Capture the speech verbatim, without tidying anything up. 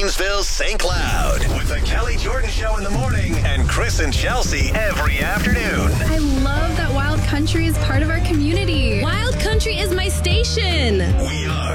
Janesville, Saint Cloud. With the Kelly Jordan Show in the morning and Chris and Chelsea every afternoon. I love that Wild Country is part of our community. Wild Country is my station. We are